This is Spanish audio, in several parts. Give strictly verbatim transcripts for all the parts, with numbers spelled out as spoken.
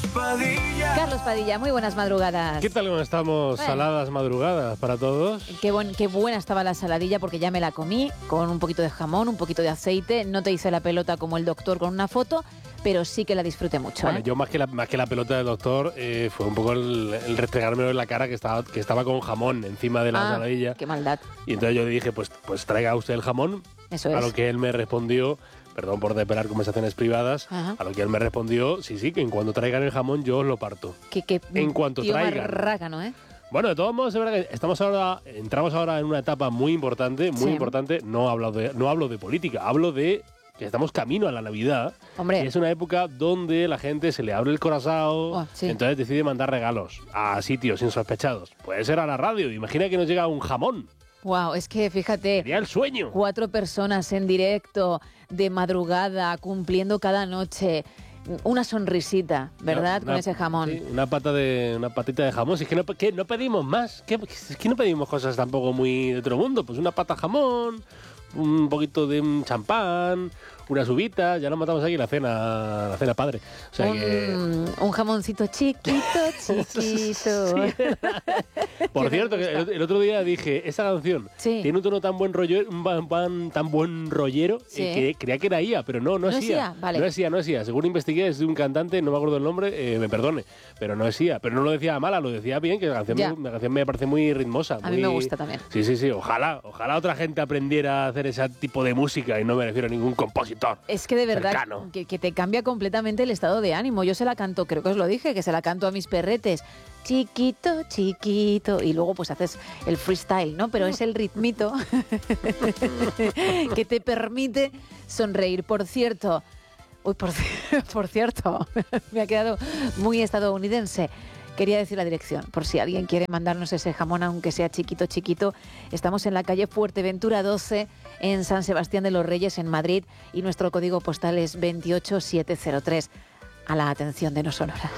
Padilla. Carlos Padilla, muy buenas madrugadas. ¿Qué tal cómo estamos? Bueno. Saladas madrugadas para todos. Qué, buen, qué buena estaba la saladilla porque ya me la comí con un poquito de jamón, un poquito de aceite. No te hice la pelota como el doctor con una foto, pero sí que la disfruté mucho. Bueno, ¿eh? yo más que la, más que la pelota del doctor eh, fue un poco el, el restregármelo en la cara que estaba, que estaba con jamón encima de la Ah, saladilla. qué maldad. Y entonces yo le dije, pues, pues traiga usted el jamón. Eso A es. lo que él me respondió, perdón por desvelar conversaciones privadas, Ajá. a lo que él me respondió, sí, sí, que en cuanto traigan el jamón yo os lo parto. Que, que En cuanto tío traigan. marrágano, ¿eh? Bueno, de todos modos, es verdad que estamos ahora, entramos ahora en una etapa muy importante, muy Sí. importante. No hablo de, no hablo de política, hablo de que estamos camino a la Navidad. Hombre. Y es una época donde la gente se le abre el corazón, Oh, sí. entonces decide mandar regalos a sitios insospechados. Puede ser a la radio. Imagina que nos llega un jamón. Wow, es que fíjate, Sería el sueño. cuatro personas en directo, de madrugada, cumpliendo cada noche. Una sonrisita, ¿verdad? Una- Con ese jamón. sí, una pata de una patita de jamón. Si es que no, que no pedimos más. Que, es que no pedimos cosas tampoco muy de otro mundo. Pues una pata de jamón, un poquito de un champán, unas uvitas. Ya nos matamos aquí la cena, la cena padre. O sea un, que, un jamoncito chiquito, chiquito. por que me cierto, que gusta. el, el otro día dije, esta canción Sí. tiene un tono tan buen rollo, un ban- ban- tan buen rollero, Sí. eh, que creía que era I A, pero no, no es ¿No es I A. I A? Vale. No es I A, no es I A. Según investigué, es de un cantante, no me acuerdo el nombre, eh, me perdone, pero no es I A. Pero no lo decía mala, lo decía bien, que la canción, Ya. me, la canción me parece muy ritmosa. A mí muy- me gusta también. Sí, sí, sí. Ojalá, ojalá otra gente aprendiera a hacer ese tipo de música y no me refiero a ningún compositor. Es que de verdad cercano. que, que te cambia completamente el estado de ánimo. Yo se la canto, creo que os lo dije, que se la canto a mis perretes. Chiquito, chiquito. Y luego pues haces el freestyle, ¿no? Pero es el ritmito que te permite sonreír. Por cierto, uy, por, ci- por cierto, me ha quedado muy estadounidense. Quería decir la dirección, por si alguien quiere mandarnos ese jamón, aunque sea chiquito, chiquito. Estamos en la calle Fuerteventura doce, en San Sebastián de los Reyes, en Madrid, y nuestro código postal es veintiocho mil setecientos tres. A la atención de no sonoras.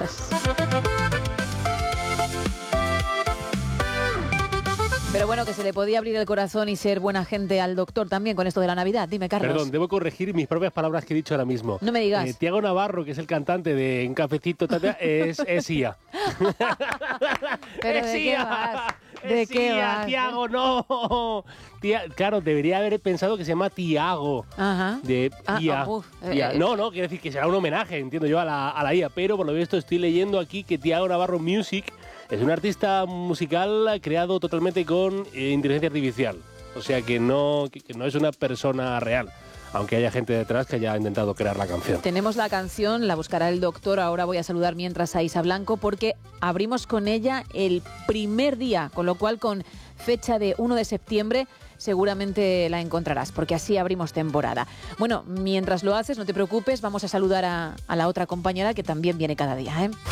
Pero bueno, que se le podía abrir el corazón y ser buena gente al doctor también con esto de la Navidad. Dime, Carlos. Perdón, debo corregir mis propias palabras que he dicho ahora mismo. No me digas. Eh, Tiago Navarro, que es el cantante de Un Cafecito, tata, es, es I A. ¿Pero Es de qué I A. vas? ¿De Es qué I A, vas? Tiago, no. Tía- claro, debería haber pensado que se llama Tiago. Ajá. De Ah, I A. ah, uf, I A. eh, No, no, quiere decir que será un homenaje, entiendo yo, a la, a la I A. Pero por lo visto estoy leyendo aquí que Tiago Navarro Music es un artista musical creado totalmente con eh, inteligencia artificial. O sea que no, que, que no es una persona real, aunque haya gente detrás que haya intentado crear la canción. Tenemos la canción, la buscará el doctor. Ahora voy a saludar mientras a Isa Blanco porque abrimos con ella el primer día, con lo cual con fecha de uno de septiembre seguramente la encontrarás, porque así abrimos temporada. Bueno, mientras lo haces, no te preocupes, vamos a saludar a, a la otra compañera que también viene cada día, ¿eh?